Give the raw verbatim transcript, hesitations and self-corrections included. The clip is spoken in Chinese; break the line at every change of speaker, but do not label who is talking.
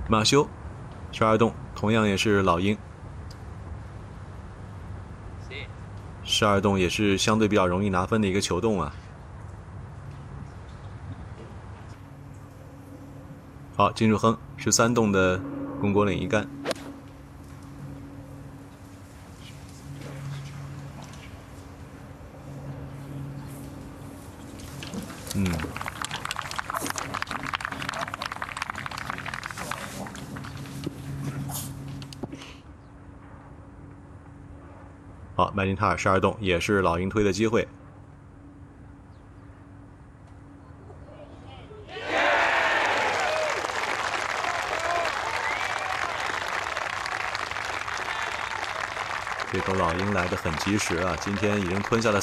马修，十二洞同样也是老鹰。十二洞也是相对比较容易拿分的一个球洞啊。好，金树亨十三洞的攻果岭一杆。嗯。好，麦金塔尔十二洞也是老鹰推的机会。这头老鹰来得很及时啊！今天已经吞下了